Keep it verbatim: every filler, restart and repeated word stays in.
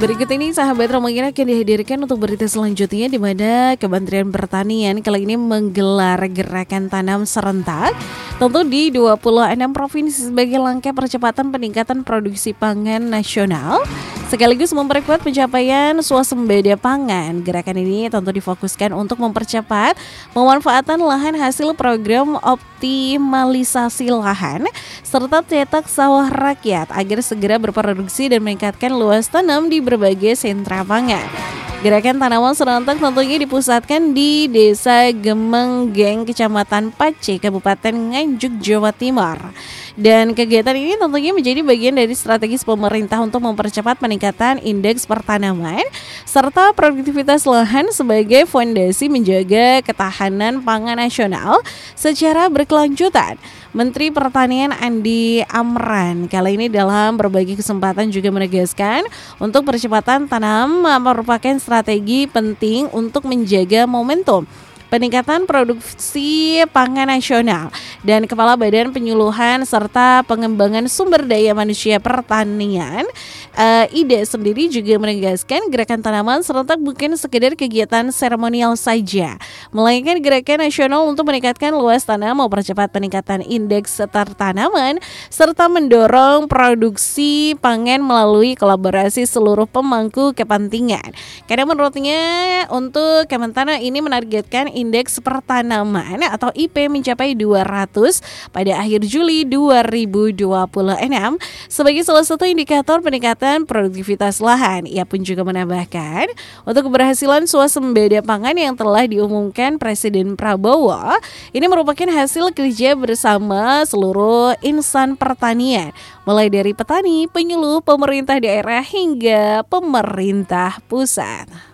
Berikut ini sahabat Romangira akan dihadirkan untuk berita selanjutnya di mana Kementerian Pertanian kali ini menggelar gerakan tanam serentak tentu di dua puluh enam provinsi sebagai langkah percepatan peningkatan produksi pangan nasional sekaligus memperkuat pencapaian swasembada pangan. Gerakan ini tentu difokuskan untuk mempercepat pemanfaatan lahan hasil program optimalisasi lahan serta cetak sawah rakyat agar segera berproduksi dan meningkatkan luas tanam di berbagai sentra pangan. Gerakan tanaman serentak tentunya dipusatkan di Desa Gemenggeng, Kecamatan Pace, Kabupaten Nganjuk, Jawa Timur. Dan kegiatan ini tentunya menjadi bagian dari strategis pemerintah untuk mempercepat peningkatan indeks pertanaman serta produktivitas lahan sebagai fondasi menjaga ketahanan pangan nasional secara berkelanjutan. Menteri Pertanian Andi Amran kali ini dalam berbagai kesempatan juga menegaskan untuk percepatan tanam merupakan strategi penting untuk menjaga momentum peningkatan produksi pangan nasional. Dan Kepala Badan Penyuluhan serta Pengembangan Sumber Daya Manusia Pertanian uh, I D E sendiri juga menegaskan gerakan tanaman serentak bukan sekedar kegiatan seremonial saja, melainkan gerakan nasional untuk meningkatkan luas tanam, mempercepat peningkatan indeks tertanaman serta mendorong produksi pangan melalui kolaborasi seluruh pemangku kepentingan. Karena menurutnya untuk Kementan ini menargetkan indeks pertanaman atau I P mencapai dua ratus pada akhir Juli dua ribu dua puluh enam sebagai salah satu indikator peningkatan produktivitas lahan. Ia pun juga menambahkan untuk keberhasilan swasembada pangan yang telah diumumkan Presiden Prabowo ini merupakan hasil kerja bersama seluruh insan pertanian, mulai dari petani, penyuluh, pemerintah daerah hingga pemerintah pusat.